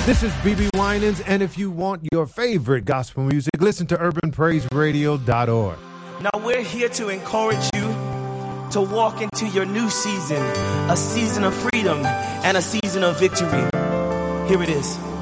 This is BB Winans, and if you want your favorite gospel music, listen to urbanpraiseradio.org. Now we're here to encourage you to walk into your new season, a season of freedom and a season of victory. Here it is.